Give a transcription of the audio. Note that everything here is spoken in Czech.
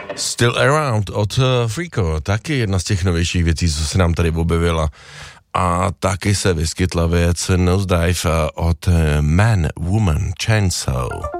Still Around od Freako, taky jedna z těch novějších věcí, co se nám tady objevila. A taky se vyskytla věc Nosedive od Man, Woman, Chainsaw.